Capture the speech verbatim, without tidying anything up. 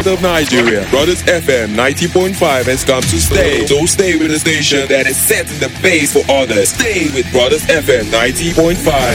of Nigeria. Brothers F M ninety point five has come to stay. So stay with the station that is setting the pace for others. Stay with Brothers F M ninety point five.